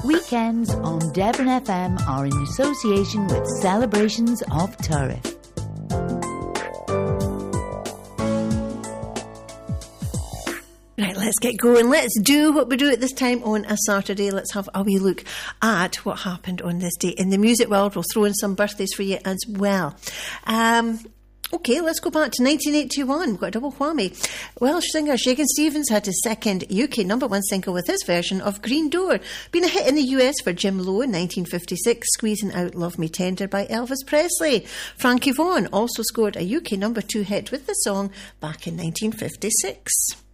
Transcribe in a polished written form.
Weekends on Devon FM are in association with Celebrations of Turriff. Right, let's get going. Let's do what we do at this time on a Saturday. Let's have a wee look at what happened on this day in the music world. We'll throw in some birthdays for you as well. Okay, let's go back to 1981. We've got a double whammy. Welsh singer Shakin' Stevens had his second UK number one single with his version of Green Door. Been a hit in the US for Jim Lowe in 1956, squeezing out Love Me Tender by Elvis Presley. Frankie Vaughan also scored a UK number two hit with the song back in 1956.